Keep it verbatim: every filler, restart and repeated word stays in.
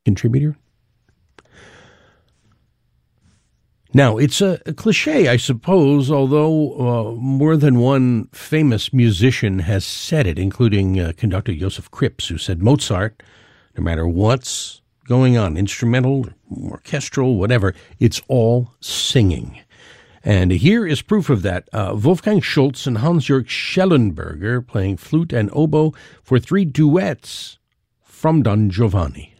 contributor. Now, it's a, a cliche, I suppose, although uh, more than one famous musician has said it, including uh, conductor Joseph Krips, who said Mozart, no matter what's going on, instrumental, orchestral, whatever, it's all singing. And here is proof of that. Uh, Wolfgang Schultz and Hans-Jörg Schellenberger playing flute and oboe for three duets from Don Giovanni.